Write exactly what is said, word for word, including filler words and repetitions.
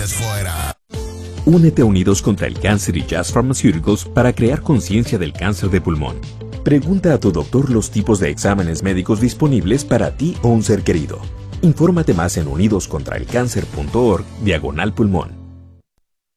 quedes fuera. Únete a Unidos contra el Cáncer y Jazz Pharmaceuticals para crear conciencia del cáncer de pulmón. Pregunta a tu doctor los tipos de exámenes médicos disponibles para ti o un ser querido. Infórmate más en unidoscontraelcáncer punto org diagonal pulmón.